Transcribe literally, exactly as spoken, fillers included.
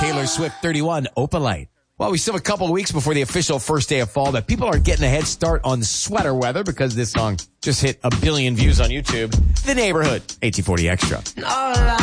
Taylor Swift, thirty-one, Opalite. Well, we still have a couple of weeks before the official first day of fall, but people are getting a head start on sweater weather because this song just hit a billion views on YouTube. The Neighborhood, eighteen forty Extra.